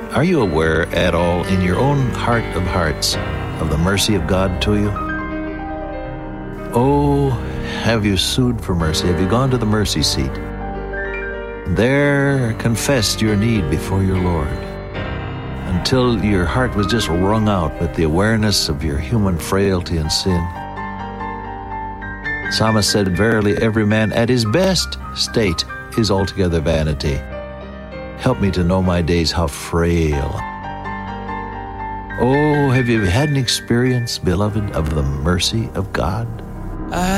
Are you aware at all in your own heart of hearts of the mercy of God to you? Oh, have you sued for mercy? Have you gone to the mercy seat? There confessed your need before your Lord until your heart was just wrung out with the awareness of your human frailty and sin. Psalmist said, verily, every man at his best state is altogether vanity. Help me to know my days, how frail. Oh, have you had an experience, beloved, of the mercy of God?